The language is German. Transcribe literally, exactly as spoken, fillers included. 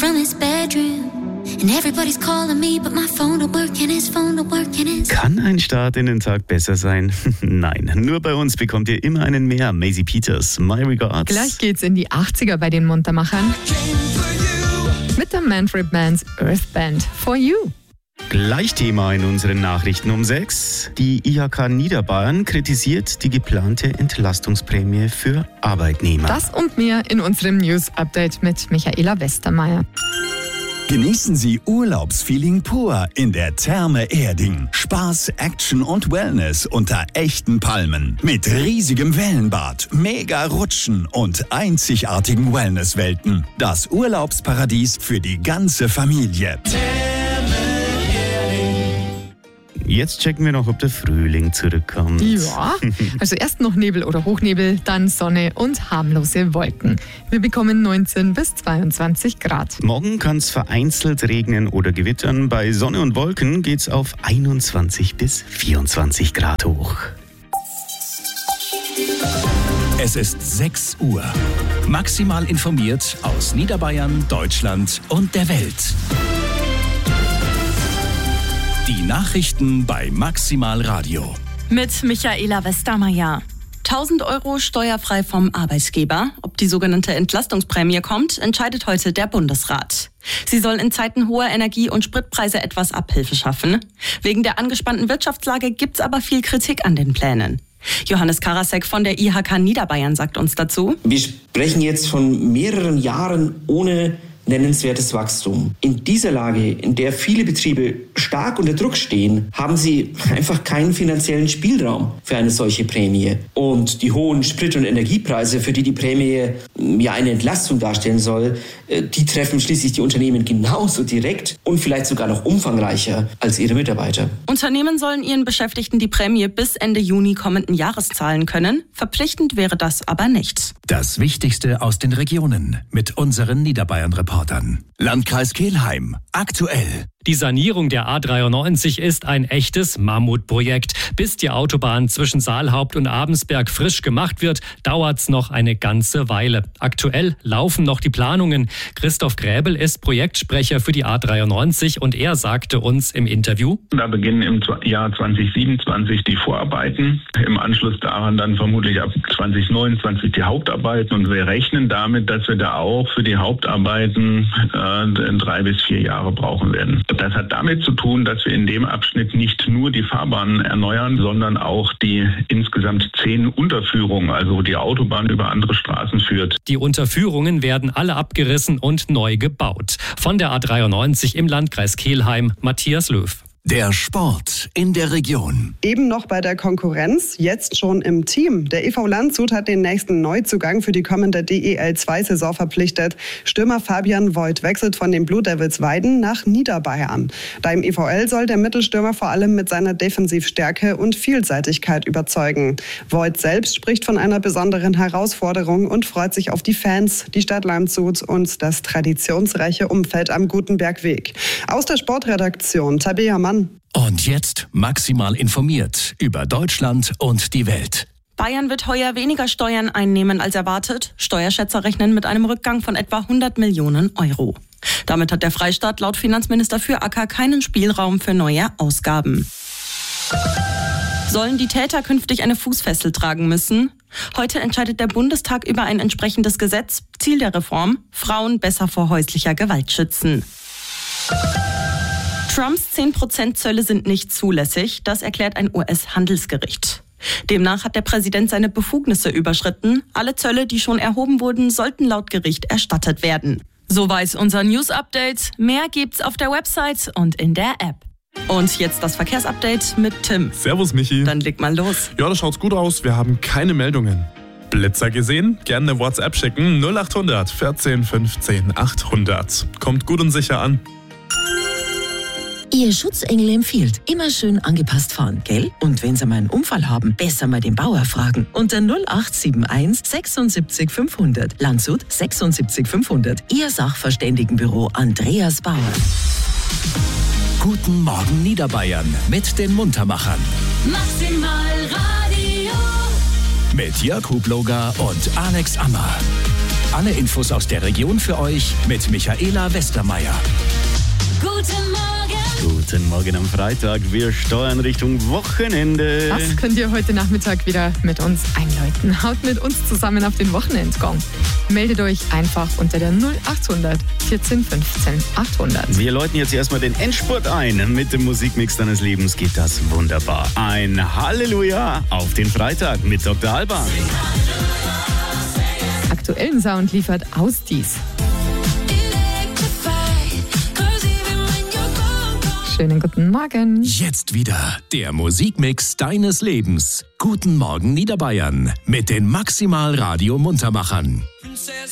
from his bedroom. And everybody's calling me, but my phone don't work and his phone don't work and his... Kann ein Start in den Tag besser sein? Nein, nur bei uns bekommt ihr immer einen mehr. Maisie Peters, My Regards. Gleich geht's in die achtziger bei den Muntermachern. Mit der Manfred Manns Earth Band, For You. Gleich Thema in unseren Nachrichten um sechs. Die I H K Niederbayern kritisiert die geplante Entlastungsprämie für Arbeitnehmer. Das und mehr in unserem News-Update mit Michaela Westermeier. Genießen Sie Urlaubsfeeling pur in der Therme Erding. Spaß, Action und Wellness unter echten Palmen. Mit riesigem Wellenbad, mega Rutschen und einzigartigen Wellnesswelten. Das Urlaubsparadies für die ganze Familie. Jetzt checken wir noch, ob der Frühling zurückkommt. Ja, also erst noch Nebel oder Hochnebel, dann Sonne und harmlose Wolken. Wir bekommen neunzehn bis zweiundzwanzig Grad. Morgen kann es vereinzelt regnen oder gewittern. Bei Sonne und Wolken geht's auf einundzwanzig bis vierundzwanzig Grad hoch. Es ist sechs Uhr. Maximal informiert aus Niederbayern, Deutschland und der Welt. Die Nachrichten bei Maximal Radio. Mit Michaela Westermeier. tausend Euro steuerfrei vom Arbeitgeber. Ob die sogenannte Entlastungsprämie kommt, entscheidet heute der Bundesrat. Sie soll in Zeiten hoher Energie- und Spritpreise etwas Abhilfe schaffen. Wegen der angespannten Wirtschaftslage gibt's aber viel Kritik an den Plänen. Johannes Karasek von der I H K Niederbayern sagt uns dazu. Wir sprechen jetzt von mehreren Jahren ohne nennenswertes Wachstum. In dieser Lage, in der viele Betriebe stark unter Druck stehen, haben sie einfach keinen finanziellen Spielraum für eine solche Prämie. Und die hohen Sprit- und Energiepreise, für die die Prämie ja eine Entlastung darstellen soll, die treffen schließlich die Unternehmen genauso direkt und vielleicht sogar noch umfangreicher als ihre Mitarbeiter. Unternehmen sollen ihren Beschäftigten die Prämie bis Ende Juni kommenden Jahres zahlen können. Verpflichtend wäre das aber nicht. Das Wichtigste aus den Regionen mit unseren Niederbayern-Reportern. Landkreis Kelheim. Aktuell. Die Sanierung der A dreiundneunzig ist ein echtes Mammutprojekt. Bis die Autobahn zwischen Saalhaupt und Abensberg frisch gemacht wird, dauert's noch eine ganze Weile. Aktuell laufen noch die Planungen. Christoph Gräbel ist Projektsprecher für die A dreiundneunzig und er sagte uns im Interview: Da beginnen im Jahr zwanzig siebenundzwanzig die Vorarbeiten, im Anschluss daran dann vermutlich ab zwanzig neunundzwanzig die Hauptarbeiten und wir rechnen damit, dass wir da auch für die Hauptarbeiten äh, drei bis vier Jahre brauchen werden. Das hat damit zu tun, dass wir in dem Abschnitt nicht nur die Fahrbahnen erneuern, sondern auch die insgesamt zehn Unterführungen, also wo die Autobahn über andere Straßen führt. Die Unterführungen werden alle abgerissen und neu gebaut. Von der A dreiundneunzig im Landkreis Kelheim, Matthias Löw. Der Sport in der Region. Eben noch bei der Konkurrenz, jetzt schon im Team. Der E V Landshut hat den nächsten Neuzugang für die kommende D E L zwei Saison verpflichtet. Stürmer Fabian Voigt wechselt von den Blue Devils Weiden nach Niederbayern. Da im E V L soll der Mittelstürmer vor allem mit seiner Defensivstärke und Vielseitigkeit überzeugen. Voigt selbst spricht von einer besonderen Herausforderung und freut sich auf die Fans, die Stadt Landshut und das traditionsreiche Umfeld am Gutenbergweg. Aus der Sportredaktion Tabea Mann. Und jetzt maximal informiert über Deutschland und die Welt. Bayern wird heuer weniger Steuern einnehmen als erwartet. Steuerschätzer rechnen mit einem Rückgang von etwa hundert Millionen Euro. Damit hat der Freistaat laut Finanzminister Füracker keinen Spielraum für neue Ausgaben. Sollen die Täter künftig eine Fußfessel tragen müssen? Heute entscheidet der Bundestag über ein entsprechendes Gesetz. Ziel der Reform: Frauen besser vor häuslicher Gewalt schützen. Trumps zehn Prozent Zölle sind nicht zulässig, das erklärt ein U S-Handelsgericht. Demnach hat der Präsident seine Befugnisse überschritten. Alle Zölle, die schon erhoben wurden, sollten laut Gericht erstattet werden. Soweit unser News-Update. Mehr gibt's auf der Website und in der App. Und jetzt das Verkehrsupdate mit Tim. Servus Michi. Dann leg mal los. Ja, das schaut's gut aus. Wir haben keine Meldungen. Blitzer gesehen? Gerne eine WhatsApp schicken. null acht hundert vierzehn fünfzehn achthundert. Kommt gut und sicher an. Ihr Schutzengel empfiehlt, immer schön angepasst fahren, gell? Und wenn Sie mal einen Unfall haben, besser mal den Bauer fragen. Unter null acht sieben eins sechsundsiebzig fünfhundert. Landshut sechsundsiebzig fünfhundert. Ihr Sachverständigenbüro Andreas Bauer. Guten Morgen Niederbayern mit den Muntermachern. Maximal Radio. Mit Jörg Hubloger und Alex Ammer. Alle Infos aus der Region für euch mit Michaela Westermeier. Guten Morgen. Guten Morgen am Freitag. Wir steuern Richtung Wochenende. Das könnt ihr heute Nachmittag wieder mit uns einläuten. Haut mit uns zusammen auf den Wochenendgong. Meldet euch einfach unter der null achthundert vierzehn fünfzehn achthundert. Wir läuten jetzt erstmal den Endspurt ein. Mit dem Musikmix deines Lebens geht das wunderbar. Ein Halleluja auf den Freitag mit Doktor Alban. Aktuellen Sound liefert Ausdies. Schönen guten Morgen. Jetzt wieder der Musikmix deines Lebens. Guten Morgen Niederbayern mit den Maximal Radio Muntermachern.